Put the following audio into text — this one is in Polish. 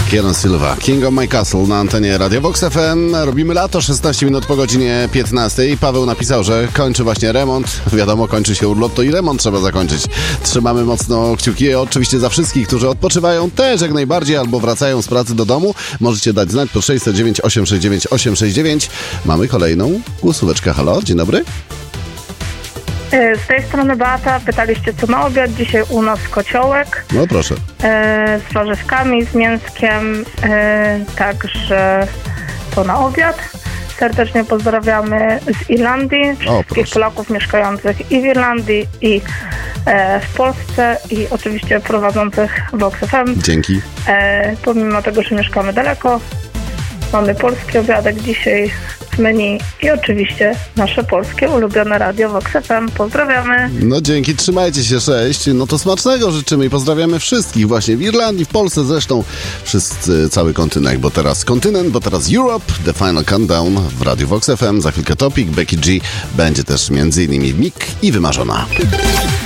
Kieran Silva, King of My Castle na antenie Radio Vox FM. Robimy lato, 16 minut po godzinie 15. Paweł napisał, że kończy właśnie remont. Wiadomo, kończy się urlop, to i remont trzeba zakończyć. Trzymamy mocno kciuki oczywiście za wszystkich, którzy odpoczywają też jak najbardziej albo wracają z pracy do domu. Możecie dać znać po 609 869 869. Mamy kolejną głosóweczkę. Halo, dzień dobry. Z tej strony Beata. Pytaliście, co na obiad. Dzisiaj u nas kociołek. No proszę. Z warzywkami, z mięskiem. Także to na obiad. Serdecznie pozdrawiamy z Irlandii. Wszystkich Polaków mieszkających i w Irlandii, i w Polsce, i oczywiście prowadzących Vox FM. Dzięki. Pomimo tego, że mieszkamy daleko, mamy polski obiadek dzisiaj w menu i oczywiście nasze polskie ulubione radio Vox FM. Pozdrawiamy. No dzięki, trzymajcie się, 6. No to smacznego życzymy i pozdrawiamy wszystkich właśnie w Irlandii, w Polsce zresztą, wszyscy, cały kontynent, bo teraz Europe, The Final Countdown w Radio Vox FM, za chwilkę Topic, Becky G, będzie też m.in. Mik i Wymarzona.